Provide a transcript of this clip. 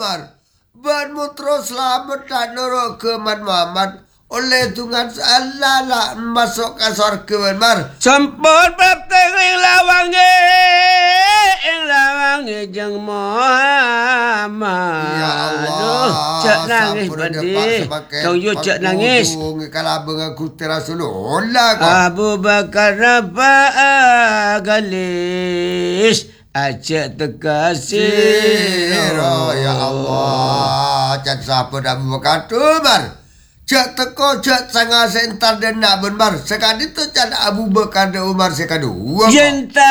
Umar. Ban mutro selamat dan nurut ke Man Muhammad. Oleh Tuhan Allah lah masuk ke surga Umar. Sampun bapteng ing lawange jeng Muhammad. Ya Allah. Cek nangis padi. Tong yu cek nangis. Kalau mengaku Rasulullah kok. Abu Bakar Rafa galis. Acak terkasih. Ya Allah. Cak siapa dah berkata Umar. Cak teko cak sangat sentar dan nak benar. Sekali tu cak Abu Bakar dan Umar sekali. Jenta